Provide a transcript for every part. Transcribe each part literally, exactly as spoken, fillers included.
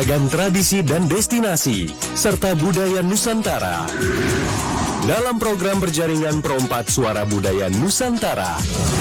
ragam tradisi dan destinasi, serta budaya Nusantara. Dalam program berjaringan Perompak Suara Budaya Nusantara.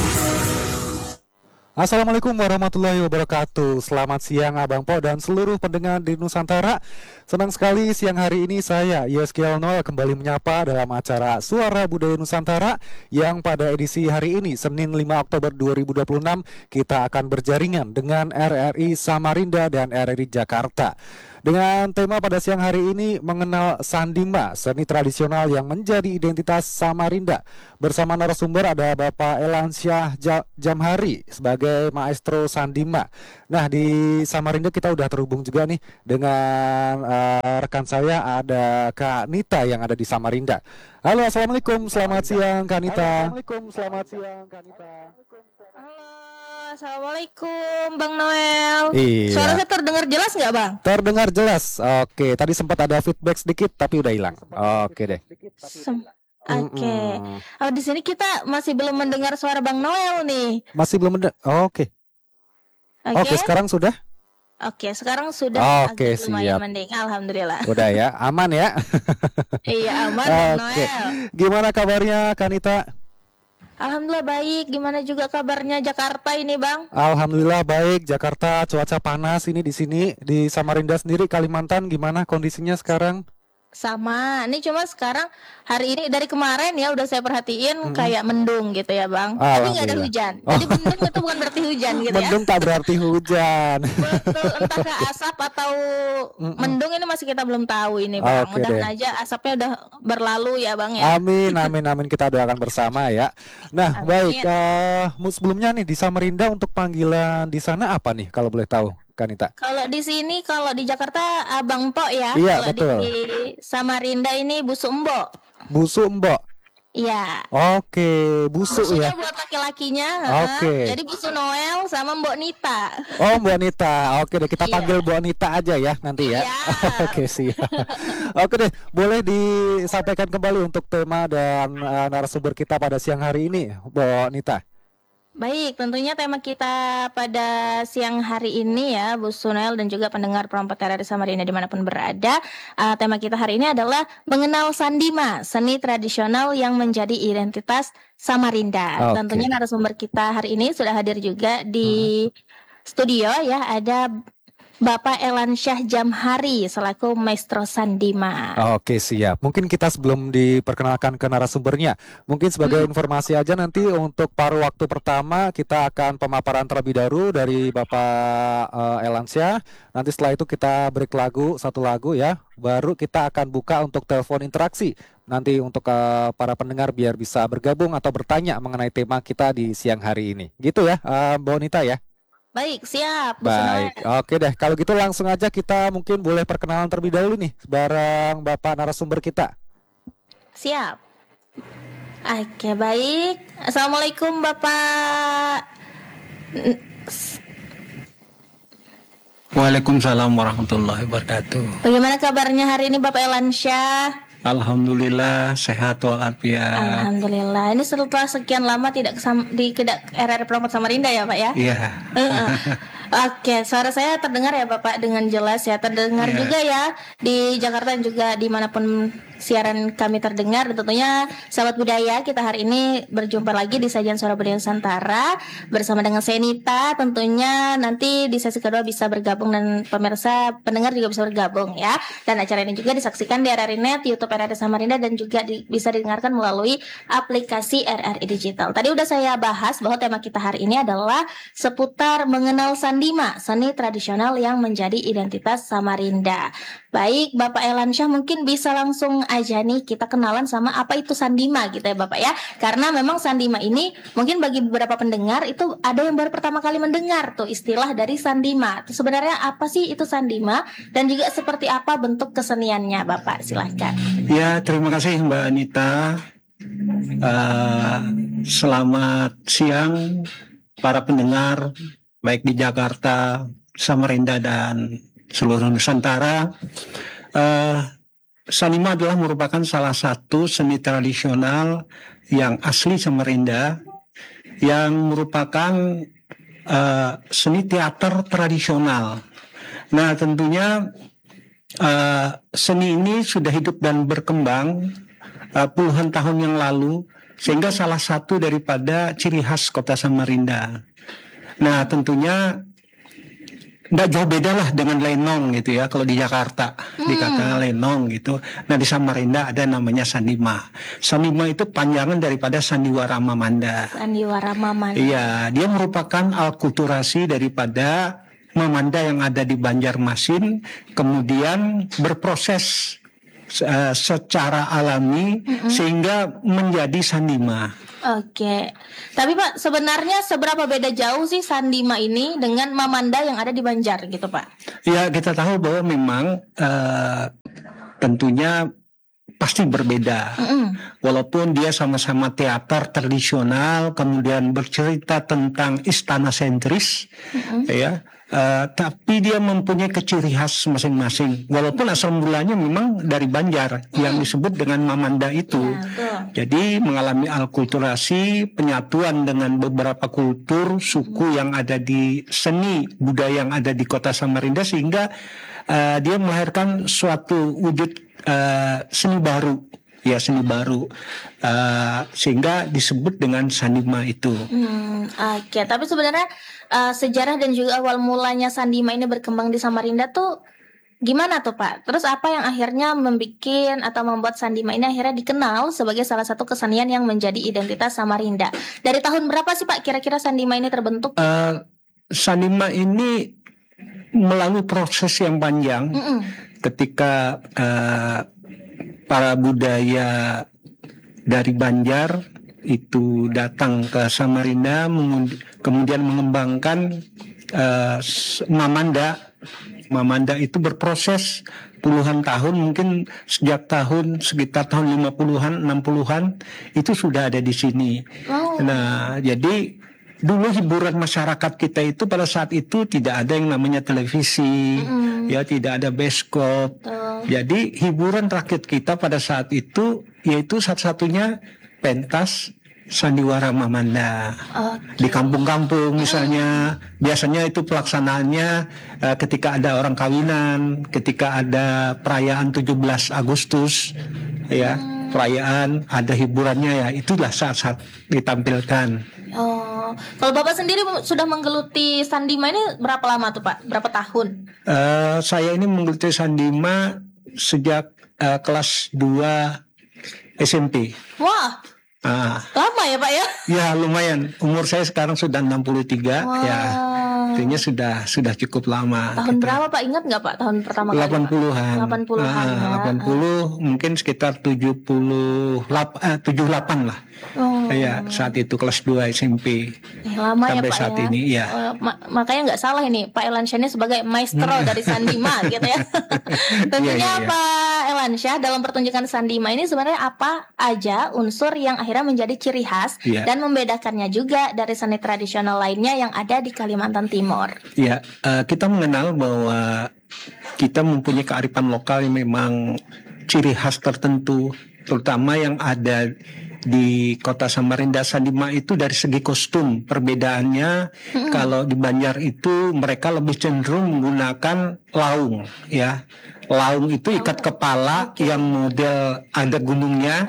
Assalamualaikum warahmatullahi wabarakatuh. Selamat siang Abang Po dan seluruh pendengar di Nusantara. Senang sekali siang hari ini saya Yeskiel Noel kembali menyapa dalam acara Suara Budaya Nusantara yang pada edisi hari ini Senin lima Oktober dua ribu dua puluh enam kita akan berjaringan dengan R R I Samarinda dan R R I Jakarta. Dengan tema pada siang hari ini mengenal Sandima, seni tradisional yang menjadi identitas Samarinda. Bersama narasumber ada Bapak Elansyah Jamhari sebagai maestro Sandima. Nah, di Samarinda kita udah terhubung juga nih dengan uh, rekan saya, ada Kak Nita yang ada di Samarinda. Halo, assalamualaikum, selamat siang Kak Nita. Halo, assalamualaikum, selamat siang Kak Nita. Halo, assalamualaikum Bang Noel. Iya. Suara saya terdengar jelas nggak Bang? Terdengar jelas. Oke, tadi sempat ada feedback sedikit tapi udah hilang. Oke deh. Sem- Oke. Okay. Oh, di sini kita masih belum mendengar suara Bang Noel nih. Masih belum mendengar. Oh, Oke. Oke. Oke, sekarang sudah? Oke, sekarang sudah Oke, agak lumayan siap. mending. Alhamdulillah. Udah ya, aman ya. Iya, aman Bang Oke. Noel. Gimana kabarnya Kanita? Alhamdulillah baik. Gimana juga kabarnya Jakarta ini, Bang? Alhamdulillah baik. Jakarta cuaca panas ini di sini. Di Samarinda sendiri Kalimantan gimana kondisinya sekarang? Sama. Ini cuma sekarang hari ini dari kemarin ya udah saya perhatiin Mm-mm. kayak mendung gitu ya Bang. Tapi nggak ada Alhamdullah. hujan. Oh. Jadi mendung itu bukan berarti hujan gitu ya. Mendung tak berarti hujan. Betul, entahkah asap atau Mm-mm. mendung ini masih kita belum tahu ini Bang. Oke Mudah-mudahan deh. aja asapnya udah berlalu ya Bang ya. Amin, amin, amin. Kita doakan bersama ya. Nah, Amin. baik. eh, sebelumnya nih di Samarinda untuk panggilan di sana apa nih kalau boleh tahu, Kanita? Kalau di sini, kalau di Jakarta Abang Pok ya. Iya, Kalau betul. di Samarinda ini Busuk Mbok. Busuk Mbok. Iya. Oke, busuk Busuknya ya. buat laki-lakinya. Oke. ha. Jadi Busuk Noel sama Mbok Nita. Oh, Bu Anita. Oke deh, kita Iya. panggil Bu Anita aja ya nanti ya. Iya. Oke, siap. Oke deh, boleh disampaikan kembali untuk tema dan eh, narasumber kita pada siang hari ini, Bu Anita. Baik, tentunya tema kita pada siang hari ini ya, Bu Sunel dan juga pendengar Perompak R R I Samarinda dimanapun berada. uh, Tema kita hari ini adalah mengenal Sandima, seni tradisional yang menjadi identitas Samarinda. Oke. Tentunya narasumber kita hari ini sudah hadir juga di studio ya, ada Bapak Elansyah Jamhari selaku Maestro Sandima. Oke, siap. Mungkin kita sebelum diperkenalkan ke narasumbernya, mungkin sebagai Hmm. informasi aja nanti untuk paruh waktu pertama kita akan pemaparan terlebih dahulu dari Bapak eh, Elansyah. Nanti setelah itu kita break lagu, satu lagu ya. Baru kita akan buka untuk telepon interaksi. Nanti untuk eh, para pendengar biar bisa bergabung atau bertanya mengenai tema kita di siang hari ini. Gitu ya, eh, Mbak Nita ya. Baik, siap Bu Baik, Sunel. oke deh. Kalau gitu langsung aja kita mungkin boleh perkenalan terlebih dahulu nih bareng Bapak narasumber kita. Siap. Oke, baik. Assalamualaikum Bapak. Waalaikumsalam warahmatullahi wabarakatuh. Bagaimana kabarnya hari ini Bapak Elansyah? Alhamdulillah sehat walafiat. Alhamdulillah. Ini setelah sekian lama tidak kesam, di kedak R R I Perompak Samarinda ya Pak ya? Iya. Heeh. Oke, suara saya terdengar ya Bapak dengan jelas ya. Terdengar Iya. juga ya di Jakarta dan juga dimanapun siaran kami terdengar. Dan tentunya sahabat budaya, kita hari ini berjumpa lagi di sajian Suara Budaya Nusantara bersama dengan Senita. Tentunya nanti di sesi kedua bisa bergabung dan pemirsa pendengar juga bisa bergabung ya. Dan acara ini juga disaksikan di R R I Net, YouTube R R I Samarinda dan juga di- bisa didengarkan melalui aplikasi R R I Digital. Tadi udah saya bahas bahwa tema kita hari ini adalah seputar mengenal Sandima, seni tradisional yang menjadi identitas Samarinda. Baik, Bapak Elansyah mungkin bisa langsung aja nih kita kenalan sama apa itu Sandima gitu ya Bapak ya. Karena memang Sandima ini mungkin bagi beberapa pendengar itu ada yang baru pertama kali mendengar tuh istilah dari Sandima. Tuh sebenarnya apa sih itu Sandima dan juga seperti apa bentuk keseniannya Bapak? Silahkan. Ya, terima kasih Mbak Anita. Eh, selamat siang para pendengar baik di Jakarta, Samarinda dan seluruh Nusantara. Eh, Sandima adalah merupakan salah satu seni tradisional yang asli Samarinda yang merupakan eh, seni teater tradisional Nah, tentunya uh, seni ini sudah hidup dan berkembang uh, puluhan tahun yang lalu, sehingga salah satu daripada ciri khas Kota Samarinda. Nah, tentunya nggak jauh beda lah dengan lenong gitu ya. Kalau di Jakarta Hmm. dikatakan lenong gitu. Nah, di Samarinda ada namanya sandima. Sandima itu panjangan daripada sandiwara Mamanda. Sandiwara Mamanda. Iya, dia merupakan alkulturasi daripada Mamanda yang ada di Banjarmasin, kemudian berproses uh, secara alami sehingga menjadi sandima. Oke, tapi Pak, sebenarnya seberapa beda jauh sih Sandima ini dengan Mamanda yang ada di Banjar gitu Pak? Ya, kita tahu bahwa memang uh, tentunya pasti berbeda. Mm-mm. Walaupun dia sama-sama teater tradisional, kemudian bercerita tentang istana sentris, ya. Uh, tapi dia mempunyai keciri khas masing-masing. Walaupun asal mulanya memang dari Banjar yang disebut dengan Mamanda itu. Ya, betul. Jadi mengalami alkulturasi, penyatuan dengan beberapa kultur suku yang ada di seni budaya yang ada di Kota Samarinda, sehingga uh, dia melahirkan suatu wujud uh, seni baru. Ya, seni baru, uh, sehingga disebut dengan sandima itu. Hmm, oke, tapi sebenarnya uh, sejarah dan juga awal mulanya Sandima ini berkembang di Samarinda tuh gimana tuh Pak? Terus apa yang akhirnya membikin atau membuat Sandima ini akhirnya dikenal sebagai salah satu kesenian yang menjadi identitas Samarinda? Dari tahun berapa sih Pak kira-kira Sandima ini terbentuk? Uh, sandima ini melalui proses yang panjang. Mm-mm. Ketika uh, para budaya dari Banjar itu datang ke Samarinda, mengu- kemudian mengembangkan uh, Mamanda. Mamanda itu berproses puluhan tahun, mungkin sejak tahun sekitar tahun lima puluhan, enam puluhan itu sudah ada di sini. Oh. Nah, jadi dulu hiburan masyarakat kita itu pada saat itu tidak ada yang namanya televisi, Mm-mm. ya tidak ada bioskop. Betul. Jadi hiburan rakyat kita pada saat itu yaitu satu-satunya pentas sandiwara Mamanda. Oke. Di kampung-kampung misalnya, biasanya itu pelaksanaannya eh, ketika ada orang kawinan, ketika ada perayaan tujuh belas Agustus, ya, perayaan ada hiburannya, ya itulah saat-saat ditampilkan. Oh, kalau Bapak sendiri sudah menggeluti Sandima ini berapa lama tuh Pak? Berapa tahun? Eh, saya ini menggeluti sandima sejak eh, kelas dua S M P. Wah, Ah, lama ya Pak ya? ya lumayan. Umur saya sekarang sudah enam puluh tiga, Wah. ya. Artinya sudah sudah cukup lama. Tahun gitu. berapa Pak? Ingat nggak Pak tahun pertama kali? delapan Pak? puluhan. delapan puluhan Ah, ya. delapan puluh, mungkin sekitar tujuh puluh delapan, eh, tujuh puluh delapan lah. Oh. Ya, saat itu kelas dua S M P. Eh, lama ya Sampai Pak saat ya. ini, ya. Oh, ma- makanya nggak salah ini Pak Elansyah ini sebagai maestro dari Sandima gitu ya. Tentunya Iya, iya, iya. Pak Elansyah dalam pertunjukan Sandima ini sebenarnya apa aja unsur yang akhirnya menjadi ciri khas Iya. dan membedakannya juga dari seni tradisional lainnya yang ada di Kalimantan Timur. Ya, eh, kita mengenal bahwa kita mempunyai kearifan lokal yang memang ciri khas tertentu, terutama yang ada di Kota Samarinda. Sandima itu dari segi kostum perbedaannya, kalau di Banjar itu mereka lebih cenderung menggunakan laung, ya. Laung itu ikat kepala yang model ada gunungnya.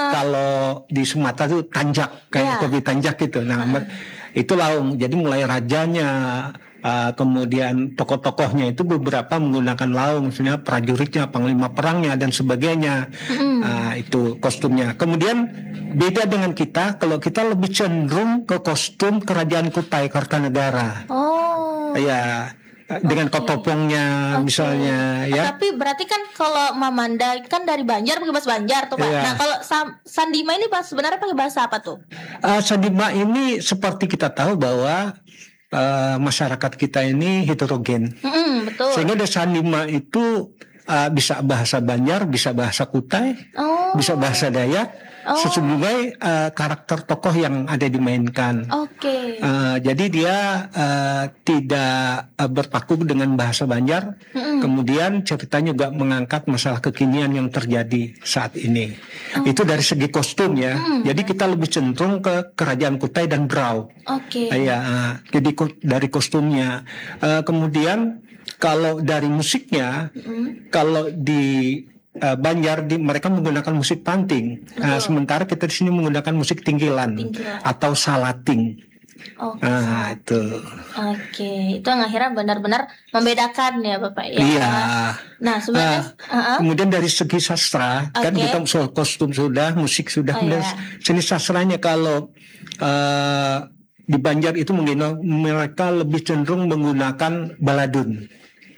Kalau di Sumatera itu tanjak, kayak Ya. topi tanjak gitu. Nah, mer- itu laung. Jadi mulai rajanya, uh, kemudian tokoh-tokohnya itu beberapa menggunakan laung, misalnya prajuritnya, panglima perangnya dan sebagainya. Uh, itu kostumnya. Kemudian beda dengan kita, kalau kita lebih cenderung ke kostum kerajaan Kutai Kartanegara. Oh. Ya, dengan ketopongnya Oke. misalnya, ya. Tapi berarti kan kalau Mamanda kan dari Banjar pakai bahasa Banjar tuh Pak. Iya. Nah kalau Sam- Sandima ini Pak sebenarnya pakai bahasa apa tuh? Uh, Sandima ini seperti kita tahu bahwa uh, masyarakat kita ini heterogen. Mm-mm, betul. Sehingga di Sandima itu uh, bisa bahasa Banjar, bisa bahasa Kutai, Oh. bisa bahasa Dayak, Oh. sesuai uh, karakter tokoh yang ada dimainkan. Oke. Uh, jadi dia uh, tidak uh, berpaku dengan bahasa Banjar. Kemudian ceritanya juga mengangkat masalah kekinian yang terjadi saat ini. Itu dari segi kostum ya. Jadi kita lebih cenderung ke kerajaan Kutai dan Brau. Oke. Ya, uh, jadi ko- dari kostumnya. Uh, kemudian kalau dari musiknya, Mm-mm. kalau di uh, Banjar di, mereka menggunakan musik panting. Nah, Betul. sementara kita di sini menggunakan musik tinggilan Tinggilan. atau salating. Oh, Nah, itu. Oke, itu yang akhirnya benar-benar membedakan ya Bapak ya. Iya. Nah, sebenarnya uh-uh. Kemudian dari segi sastra, kan Oke. kita soal kostum sudah, musik sudah, Oh, kemudian iya. seni sastranya kalau uh, di Banjar itu menggunakan, mereka lebih cenderung menggunakan baladun.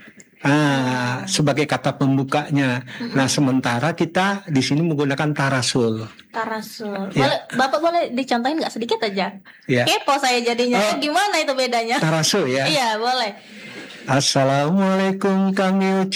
Ah, sebagai kata pembukanya. Nah, sementara kita di sini menggunakan tarasul. Tarasul. Ya. Boleh, Bapak boleh dicontohin nggak sedikit aja? Ya. Kepo saya jadinya. Oh. Gimana itu bedanya? Tarasul ya. Iya, boleh. Assalamualaikum kami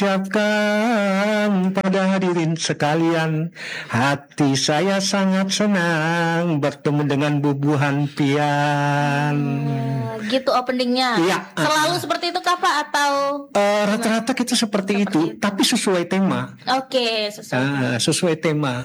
ucapkan pada hadirin sekalian. Hati saya sangat senang bertemu dengan bubuhan pian. Hmm, gitu openingnya. Iya. Selalu seperti itu kah Pak atau? Eh, rata-rata kita seperti, Seperti itu, itu. tapi sesuai tema. Oke, sesuai. Ah, sesuai tema.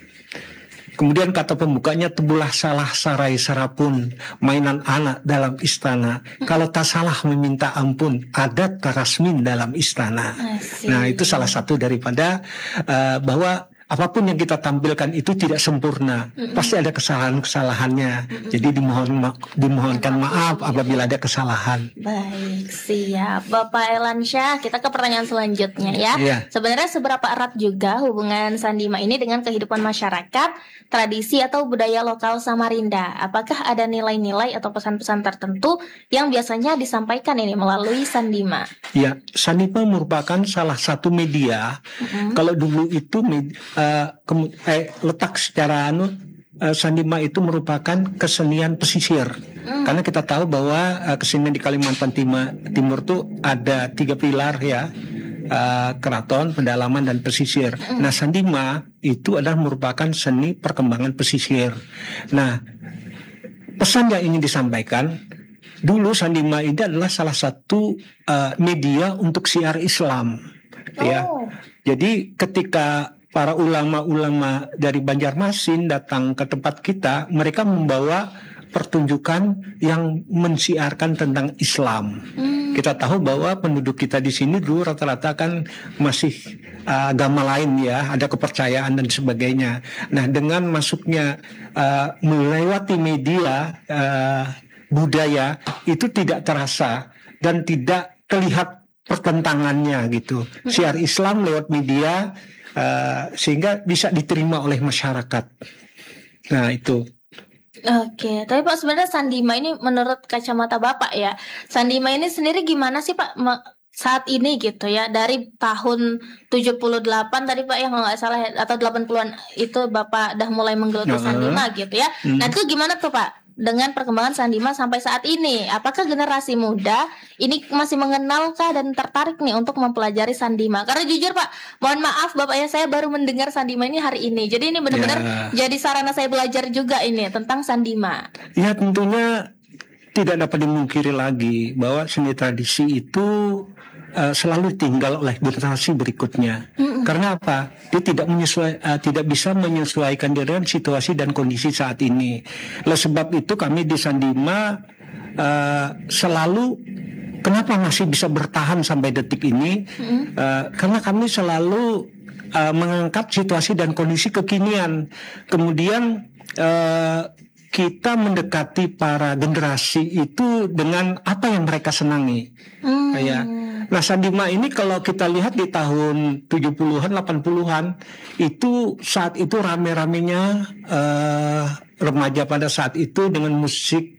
Kemudian kata pembukanya, tebulah salah sarai sarapun, mainan anak dalam istana. Kalau tak salah meminta ampun, ada Karasmin dalam istana. Asik. Nah, itu salah satu daripada uh, bahwa apapun yang kita tampilkan itu tidak sempurna. Pasti ada kesalahan-kesalahannya. Jadi dimohon ma- dimohonkan maaf apabila ada kesalahan. Baik, siap. Bapak Elansyah, kita ke pertanyaan selanjutnya ya. Iya. Sebenarnya seberapa erat juga hubungan Sandima ini dengan kehidupan masyarakat, tradisi atau budaya lokal Samarinda? Apakah ada nilai-nilai atau pesan-pesan tertentu yang biasanya disampaikan ini melalui Sandima? Ya, Sandima merupakan salah satu media. Mm-mm. Kalau dulu itu med- eh, kemu- eh, letak secara anu eh, Sandima itu merupakan kesenian pesisir. Karena kita tahu bahwa eh, kesenian di Kalimantan Tima- Timur tuh ada tiga pilar ya. eh, keraton, pedalaman dan pesisir. Nah, Sandima itu adalah merupakan seni perkembangan pesisir. Nah, pesan yang ingin disampaikan, dulu Sandima ini adalah salah satu uh, media untuk siar Islam. Ya. Oh. Jadi ketika para ulama-ulama dari Banjarmasin datang ke tempat kita, mereka membawa pertunjukan yang mensiarkan tentang Islam. Kita tahu bahwa penduduk kita di sini dulu rata-rata kan masih uh, agama lain ya, ada kepercayaan dan sebagainya. Nah, dengan masuknya uh, melewati media uh, budaya itu tidak terasa dan tidak terlihat pertentangannya gitu. Siar Islam lewat media uh, sehingga bisa diterima oleh masyarakat. Nah, itu. Oke, tapi Pak sebenarnya Sandima ini menurut kacamata Bapak ya, Sandima ini sendiri gimana sih Pak me- saat ini gitu ya, dari tahun tujuh puluh delapan tadi Pak yang kalau nggak salah ya, atau delapan puluhan itu Bapak udah mulai menggeluti Uh-huh. Sandima gitu ya. Hmm. Nah itu gimana tuh Pak dengan perkembangan Sandima sampai saat ini? Apakah generasi muda ini masih mengenalkah dan tertarik nih untuk mempelajari Sandima? Karena jujur Pak, mohon maaf Bapak ya, saya baru mendengar Sandima ini hari ini. Jadi ini benar-benar Ya. jadi sarana saya belajar juga ini tentang Sandima. Ya, tentunya tidak dapat dimungkiri lagi bahwa seni tradisi itu uh, selalu tinggal oleh generasi berikutnya. Karena apa? Dia tidak menyesuai, uh, tidak bisa menyesuaikan diri dengan situasi dan kondisi saat ini. Oleh sebab itu kami di Sandima uh, selalu, kenapa masih bisa bertahan sampai detik ini? Uh, karena kami selalu uh, mengangkat situasi dan kondisi kekinian. Kemudian uh, kita mendekati para generasi itu dengan apa yang mereka senangi. Hmm. Ya. Nah, Sandima ini kalau kita lihat di tahun tujuh puluhan, delapan puluhan itu saat itu rame-ramenya eh, remaja pada saat itu dengan musik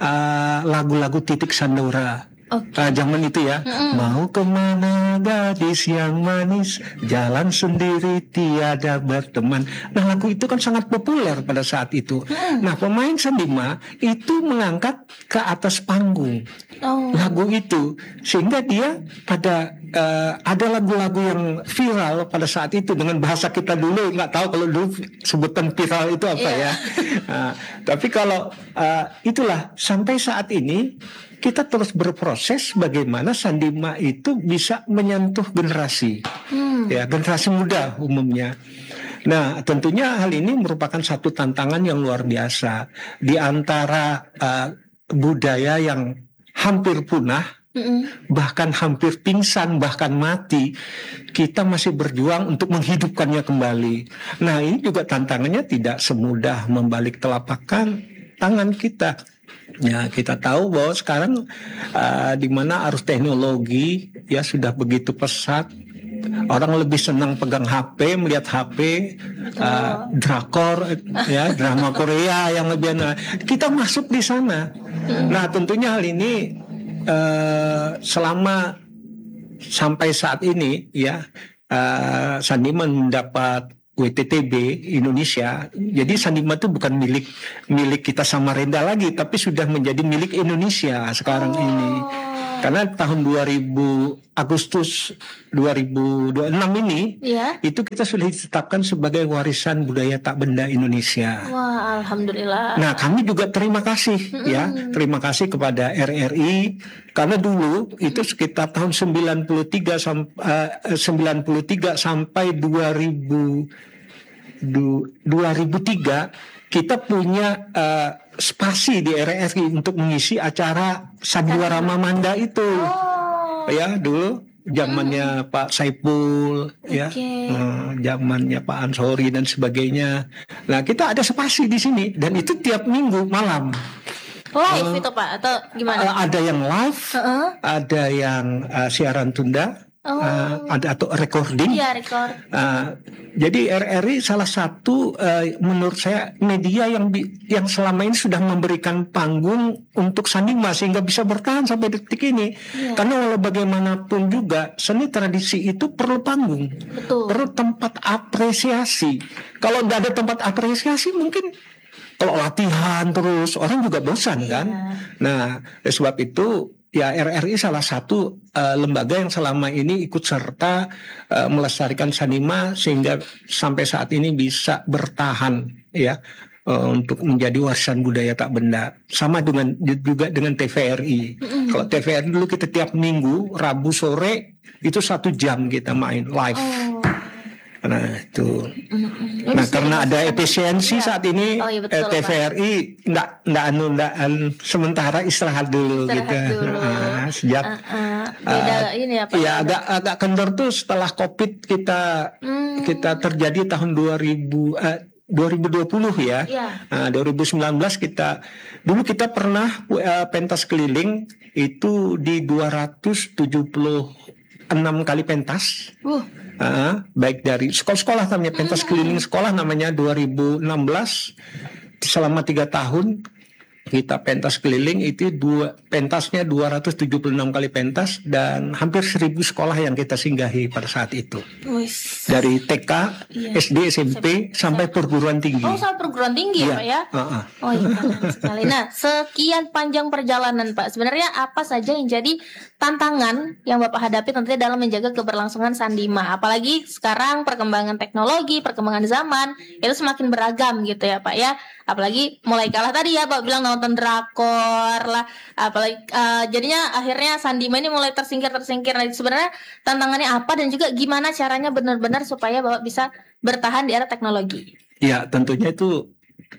eh, lagu-lagu Titik Sandora. Oke. Ah, zaman itu ya. Mau kemana gadis yang manis, jalan sendiri tiada berteman. Nah, lagu itu kan sangat populer pada saat itu. Nah, pemain Sandima itu mengangkat ke atas panggung Oh. lagu itu, sehingga dia pada eh, ada lagu-lagu yang viral pada saat itu dengan bahasa kita dulu, nggak tahu kalau dulu sebutan viral itu apa Iya. ya. Nah, tapi kalau eh, itulah sampai saat ini kita terus berproses bagaimana Sandima itu bisa menyentuh generasi, ya generasi muda umumnya. Nah, tentunya hal ini merupakan satu tantangan yang luar biasa di antara uh, budaya yang hampir punah Mm-mm. bahkan hampir pingsan, bahkan mati, kita masih berjuang untuk menghidupkannya kembali. Nah, ini juga tantangannya tidak semudah membalik telapak tangan kita. Ya, kita tahu bahwa sekarang uh, di mana arus teknologi ya sudah begitu pesat. Orang lebih senang pegang H P, melihat H P, uh, drakor, ya drama Korea yang lebih. Nah, kita masuk di sana. Nah, tentunya hal ini uh, selama sampai saat ini, ya, uh, Sandiman mendapat W T T B Indonesia. Jadi Sandiman itu bukan milik milik kita Samarinda lagi, tapi sudah menjadi milik Indonesia sekarang Oh. ini. Karena tahun dua ribu Agustus dua ribu dua puluh enam ini, Ya. itu kita sudah ditetapkan sebagai warisan budaya tak benda Indonesia. Wah, alhamdulillah. Nah, kami juga terima kasih ya, terima kasih kepada R R I karena dulu itu sekitar tahun sembilan puluh tiga sampai sembilan puluh tiga sampai dua ribu dua ribu tiga kita punya uh, spasi di R R I untuk mengisi acara Sandiwara Mamanda itu. Oh. Ya, dulu zamannya Pak Saipul, ya, Oke. eh, zamannya Pak Ansori dan sebagainya. Nah, kita ada spasi di sini dan itu tiap minggu malam. Live itu Pak atau gimana? Eh, ada yang live, Heeh. ada yang eh, siaran tunda, Oh. eh, ada atau recording. Iya, record. Uh, jadi R R I salah satu uh, menurut saya media yang bi- yang selama ini sudah memberikan panggung untuk Sandimas sehingga bisa bertahan sampai detik ini. Iya. Karena walau bagaimanapun juga seni tradisi itu perlu panggung, Betul. perlu tempat apresiasi. Kalau nggak ada tempat apresiasi mungkin kalau latihan terus orang juga bosan kan. Nah, oleh sebab itu ya R R I salah satu uh, lembaga yang selama ini ikut serta uh, melestarikan Sanima sehingga sampai saat ini bisa bertahan ya uh, untuk menjadi warisan budaya tak benda. Sama dengan juga dengan T V R I. Kalau T V R I dulu kita tiap minggu Rabu sore itu satu jam kita main live. Oh. Nah itu. Mm-mm. Nah Ini karena ada bisa- efisiensi Iya. saat ini Oh, iya, betul, eh, T V Pak. R I nggak nggak anu nggak anu, sementara istirahat dulu Istirahat gitu. dulu. Ah, sejak Ah, ah. Beda ah, ini ya Pak. ya agak agak kendor tuh setelah Covid kita Hmm. kita terjadi tahun dua ribu eh, dua ribu dua puluh ya. Iya. Nah, dua ribu sembilan belas kita dulu kita pernah eh, pentas keliling itu di dua ratus tujuh puluh enam kali pentas. Uh. Ah, baik dari sekolah-sekolah namanya pentas keliling sekolah namanya dua ribu enam belas selama tiga tahun kita pentas keliling itu dua pentasnya dua ratus tujuh puluh enam kali pentas dan hampir seribu sekolah yang kita singgahi pada saat itu Wis. dari T K, Iya. S D, S M P sampai perguruan tinggi. Oh, sampai perguruan tinggi ya Iya. Pak ya? Ah, ah. Oh iya, keren sekali. Nah, sekian panjang perjalanan Pak. Sebenarnya apa saja yang jadi tantangan yang Bapak hadapi tentunya dalam menjaga keberlangsungan Sandima? Apalagi sekarang perkembangan teknologi, perkembangan zaman itu semakin beragam gitu ya Pak ya. Apalagi mulai kalah tadi ya Bapak bilang nonton drakor lah. Apalagi eh, jadinya akhirnya Sandima ini mulai tersingkir-tersingkir. Nah, sebenarnya tantangannya apa dan juga gimana caranya benar-benar supaya Bapak bisa bertahan di era teknologi? Ya, tentunya itu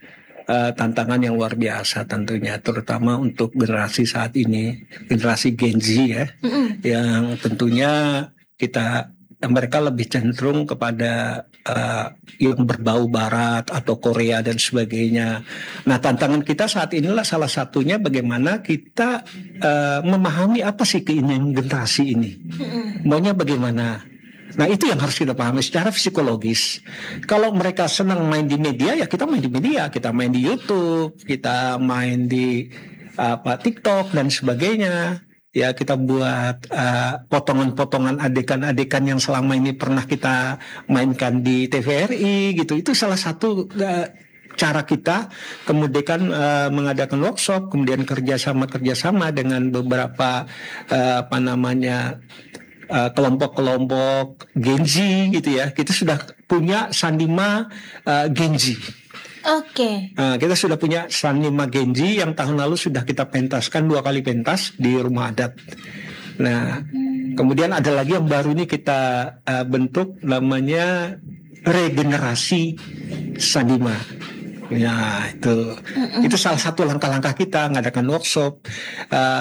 eh, tantangan yang luar biasa tentunya, terutama untuk generasi saat ini, generasi Gen Z ya, Mm-mm. yang tentunya kita mereka lebih cenderung kepada eh, yang berbau Barat atau Korea dan sebagainya. Nah, tantangan kita saat inilah salah satunya bagaimana kita eh, memahami apa sih keinginan generasi ini, maunya bagaimana. Nah itu yang harus kita pahami secara psikologis. Kalau mereka senang main di media, ya kita main di media, kita main di YouTube, kita main di apa TikTok dan sebagainya. Ya kita buat uh, potongan-potongan adegan-adegan yang selama ini pernah kita mainkan di T V R I gitu. Itu salah satu uh, cara kita kemudian uh, mengadakan workshop, kemudian kerjasama-kerjasama dengan beberapa uh, apa namanya Uh, kelompok-kelompok Gen Z gitu ya. Kita sudah punya Sandima uh, Gen Z. Oke. Uh, kita sudah punya Sandima Gen Z yang tahun lalu sudah kita pentaskan dua kali pentas di rumah adat. Nah, kemudian ada lagi yang baru ini kita uh, bentuk namanya regenerasi Sandima. Ya itu itu salah satu langkah-langkah kita mengadakan workshop. Uh,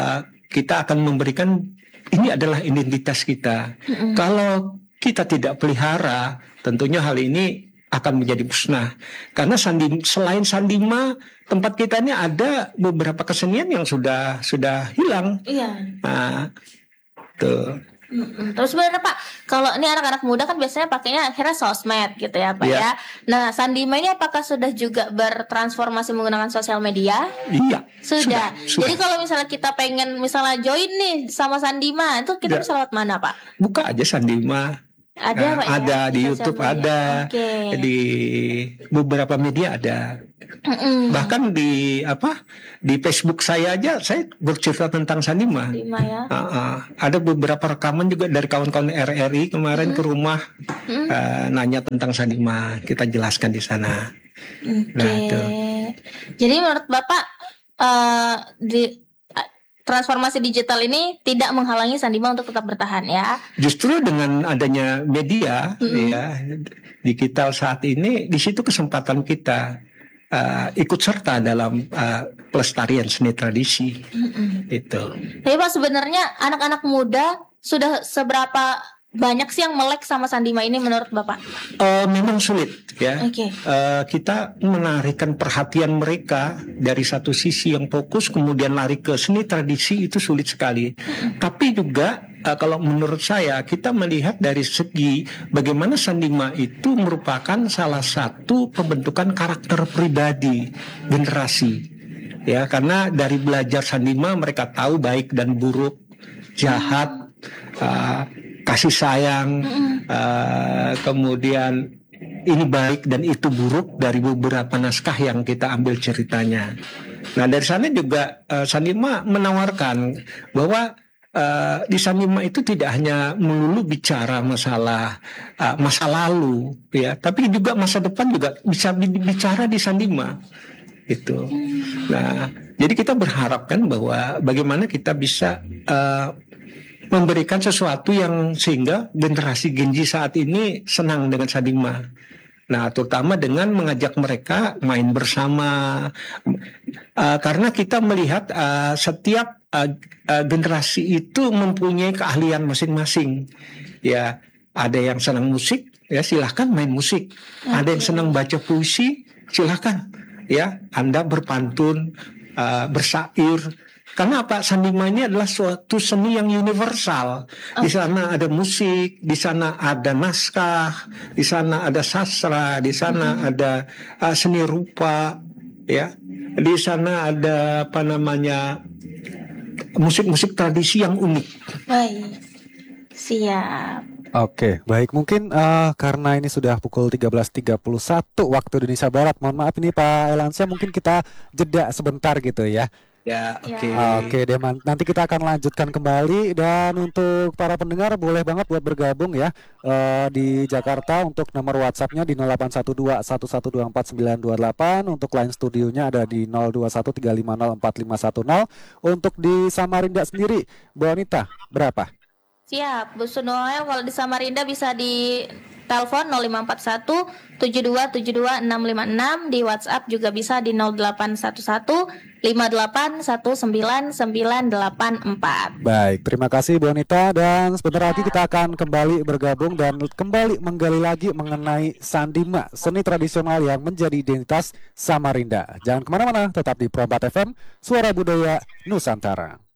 kita akan memberikan ini adalah identitas kita. Mm-mm. Kalau kita tidak pelihara, tentunya hal ini akan menjadi musnah. Karena sandi, selain Sandima, tempat kita ini ada beberapa kesenian yang sudah sudah hilang. Iya. Nah, tuh. Mm-mm. Terus sebenarnya Pak, kalau ini anak-anak muda kan biasanya pakainya akhirnya sosmed gitu ya Pak Iya. ya. Nah, Sandima ini apakah sudah juga bertransformasi menggunakan sosial media? Iya. Sudah. sudah. Jadi kalau misalnya kita pengen misalnya join nih sama Sandima, itu kita Ya. bisa lewat mana Pak? Buka aja Sandima. Ada Nah, Pak ya? ada di sosial YouTube media. ada, Oke. di beberapa media ada. Mm-mm. Bahkan di apa di Facebook saya aja saya bercerita tentang Sandima. Sandima ya. Uh, uh, ada beberapa rekaman juga dari kawan-kawan R R I kemarin ke rumah Mm. uh, nanya tentang Sandima, kita jelaskan di sana. Oke. Nah, itu. Jadi menurut Bapak eh, di eh, transformasi digital ini tidak menghalangi Sandima untuk tetap bertahan ya? Justru dengan adanya media Mm-mm. ya digital saat ini, di situ kesempatan kita uh, ikut serta dalam uh, pelestarian seni tradisi. Mm-mm. Itu. Tapi Pak sebenarnya anak-anak muda sudah seberapa banyak sih yang melek sama Sandima ini menurut Bapak? Uh, memang sulit ya. Oke. Uh, kita menarikkan perhatian mereka dari satu sisi yang fokus kemudian lari ke seni tradisi itu sulit sekali. Tapi juga uh, kalau menurut saya kita melihat dari segi bagaimana Sandima itu merupakan salah satu pembentukan karakter pribadi generasi. Ya, karena dari belajar Sandima mereka tahu baik dan buruk, jahat, uh, kasih sayang, uh, kemudian ini baik dan itu buruk dari beberapa naskah yang kita ambil ceritanya. Nah dari sana juga uh, Sandima menawarkan bahwa uh, di Sandima itu tidak hanya melulu bicara masalah uh, masa lalu, ya, tapi juga masa depan juga bisa bicara di Sandima. Itu. Nah, jadi kita berharapkan bahwa bagaimana kita bisa uh, memberikan sesuatu yang sehingga generasi Gen Z saat ini senang dengan Sandima. Nah, terutama dengan mengajak mereka main bersama, uh, karena kita melihat uh, setiap uh, uh, generasi itu mempunyai keahlian masing-masing. Ya, ada yang senang musik, ya silahkan main musik. Ada yang senang baca puisi, silahkan. Ya, Anda berpantun, uh, bersair. Karena apa? Sandima ini adalah suatu seni yang universal. Di sana ada musik, di sana ada naskah, di sana ada sastra, di sana ada uh, seni rupa, ya. Di sana ada apa namanya musik-musik tradisi yang unik. Baik. Siap. Oke, baik. Mungkin eh, karena ini sudah pukul tiga belas tiga puluh satu waktu Indonesia Barat. Mohon maaf ini Pak Elansyah, mungkin kita jeda sebentar gitu ya. Ya, oke. Ya. Oke deh, man. Nanti kita akan lanjutkan kembali. Dan untuk para pendengar boleh banget buat bergabung ya eh, di Jakarta. Untuk nomor WhatsApp-nya di nol delapan satu dua satu satu dua empat sembilan dua delapan. Untuk line studionya ada di nol dua satu tiga lima nol empat lima satu nol. Untuk di Samarinda sendiri, Bu Anita, berapa? Siap, Bu Sunoel kalau di Samarinda bisa di telepon nol lima empat satu tujuh dua tujuh dua enam lima enam, di WhatsApp juga bisa di nol delapan satu satu lima delapan satu sembilan sembilan delapan empat. Baik, terima kasih Bu Anita. Dan sebentar lagi kita akan kembali bergabung dan kembali menggali lagi mengenai Sandima, seni tradisional yang menjadi identitas Samarinda. Jangan kemana-mana, tetap di Pro empat F M, Suara Budaya Nusantara.